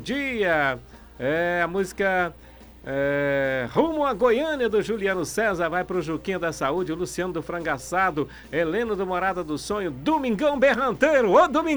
dia. A música Rumo a Goiânia, do Juliano César, vai pro Juquinha da Saúde, o Luciano do Frango Assado, Helena do Morada do Sonho, Domingão Berranteiro, ô Domingão!